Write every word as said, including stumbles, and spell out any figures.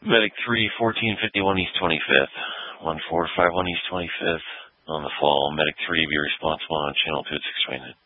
Medic three, fourteen fifty-one East twenty-fifth. one four five one East twenty-fifth. On the fall. Medic three, be responsible on channel two six twenty-nine.